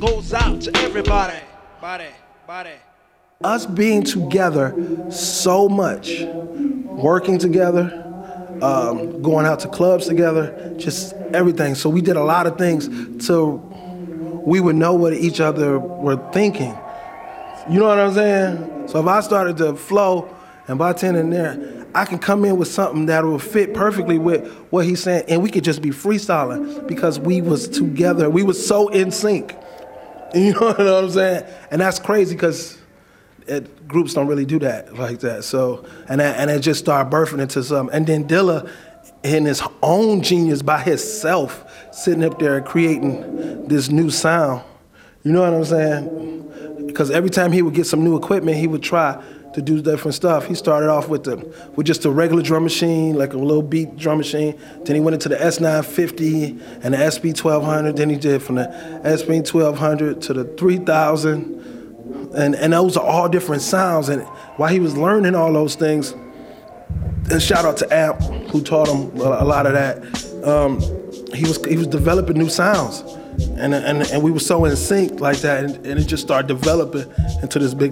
goes out to everybody. Body. Us being together so much, working together, going out to clubs together, just everything. So we did a lot of things so we would know what each other were thinking. You know what I'm saying? So if I started to flow and bartend in there, I can come in with something that will fit perfectly with what he's saying, and we could just be freestyling because we was together. We was so in sync. You know what I'm saying? And that's crazy because groups don't really do that like that. So, and it just started birthing into something. And then Dilla, in his own genius by himself, sitting up there creating this new sound. You know what I'm saying? Because every time he would get some new equipment, he would try to do different stuff. He started off with just a regular drum machine, like a little beat drum machine. Then he went into the S950 and the SP1200. Then he did from the SP1200 to the 3000. And those are all different sounds. And while he was learning all those things, and shout out to Amp, who taught him a lot of that, he was developing new sounds. And we were so in sync like that, and it just started developing into this big